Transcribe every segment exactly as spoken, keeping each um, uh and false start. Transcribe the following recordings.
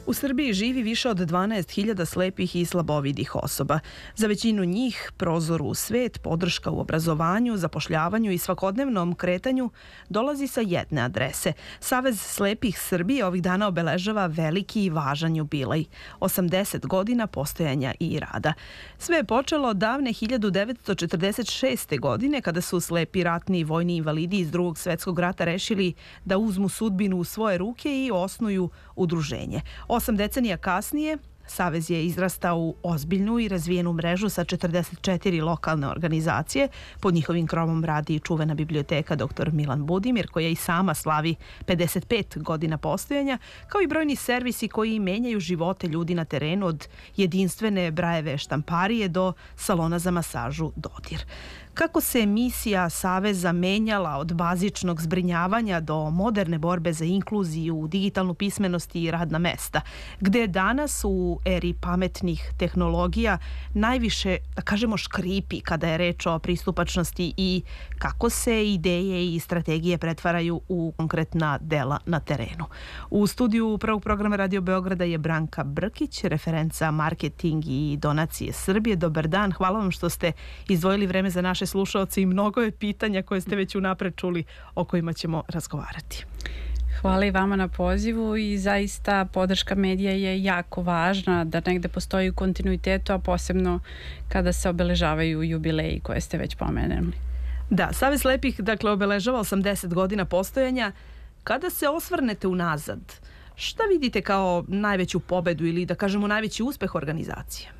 U Srbiji živi više od dvanaest hiljada slepih i slabovidih osoba. Za većinu njih prozor u svet, podrška u obrazovanju, zapošljavanju i svakodnevnom kretanju dolazi sa jedne adrese. Savez slepih Srbije ovih dana obeležava veliki i važan jubilej. osamdeset godina postojanja i rada. Sve je počelo davne hiljadu devetsto četrdeset šeste. godine kada su slepi ratni i vojni invalidi iz Drugog svetskog rata rešili da uzmu sudbinu u svoje ruke i osnuju udruženje. Osam decenija kasnije, Savez je izrastao u ozbiljnu i razvijenu mrežu sa četrdeset četiri lokalne organizacije. Pod njihovim krovom radi i čuvena biblioteka doktor Milan Budimir, koja i sama slavi pedeset pet godina postojanja, kao i brojni servisi koji menjaju živote ljudi na terenu, od jedinstvene Brajeve štamparije do salona za masažu Dodir. Kako se misija Saveza menjala od bazičnog zbrinjavanja do moderne borbe za inkluziju, digitalnu pismenost i radna mesta, gde danas u eri pametnih tehnologija najviše, da kažemo, škripi kada je reč o pristupačnosti i kako se ideje i strategije pretvaraju u konkretna dela na terenu. U studiju prvog programa Radio Beograda je Branka Brkić, referenca marketing i donacije Srbije. Dobar dan, hvala vam što ste izdvojili vreme za naše slušaoci i mnogo je pitanja koje ste već unapred čuli o kojima ćemo razgovarati. Hvala i vama na pozivu i zaista podrška medija je jako važna da negde postoji u kontinuitetu, a posebno kada se obeležavaju jubileji koje ste već pomenuli. Da, Savez slepih dakle obeležava osamdeset godina postojanja. Kada se osvrnete unazad, šta vidite kao najveću pobedu ili da kažemo najveći uspeh organizacije?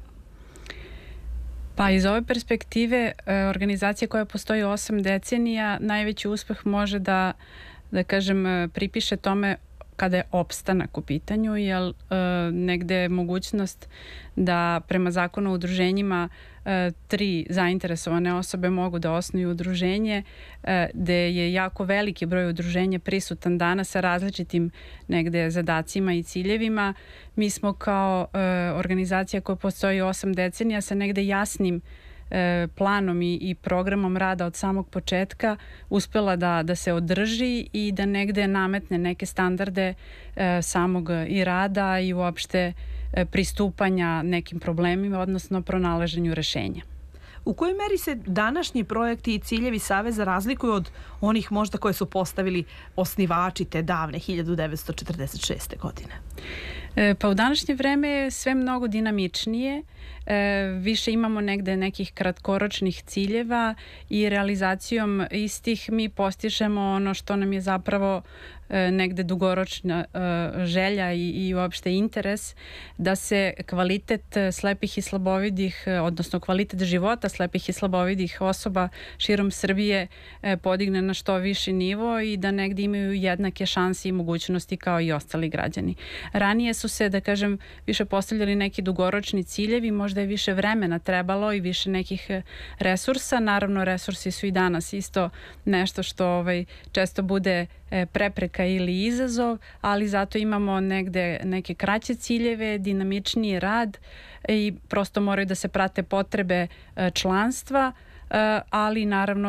Pa iz ove perspektive organizacija koja postoji osam decenija, najveći uspeh može da, da kažem, pripiše tome kada je opstanak u pitanju, jer e, negde je mogućnost da prema zakonu o udruženjima e, tri zainteresovane osobe mogu da osnuju udruženje, e, gde je jako veliki broj udruženja prisutan danas sa različitim negde zadacima i ciljevima. Mi smo kao e, organizacija koja postoji osam decenija sa negde jasnim planom i, i programom rada od samog početka uspela da, da se održi i da negde nametne neke standarde e, samog i rada i uopšte e, pristupanja nekim problemima, odnosno pronalaženju rešenja. U kojoj meri se današnji projekti i ciljevi Saveza razlikuju od onih možda koje su postavili osnivači te davne hiljadu devetsto četrdeset šeste. godine? E, pa u današnje vreme je sve mnogo dinamičnije, e, više imamo negde nekih kratkoročnih ciljeva i realizacijom istih mi postižemo ono što nam je zapravo e, negde dugoročna e, želja i, i uopšte interes da se kvalitet slepih i slabovidih, odnosno kvalitet života slepih i slabovidih osoba širom Srbije e, podigne na što viši nivo i da negde imaju jednake šanse i mogućnosti kao i ostali građani. Ranije su se, da kažem, više postavljali neki dugoročni ciljevi, možda je više vremena trebalo i više nekih resursa. Naravno, resursi su i danas isto nešto što ovaj, često bude prepreka ili izazov, ali zato imamo negde neke kraće ciljeve, dinamičniji rad i prosto moraju da se prate potrebe članstva, ali naravno